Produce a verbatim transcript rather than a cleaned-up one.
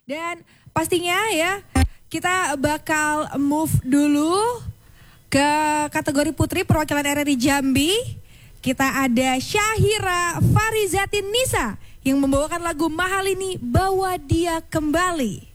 Dan pastinya ya kita bakal move dulu ke kategori putri perwakilan R R I Jambi. Kita ada Syahira Farizatin Nisa yang membawakan lagu Mahal Ini Bawa Dia Kembali.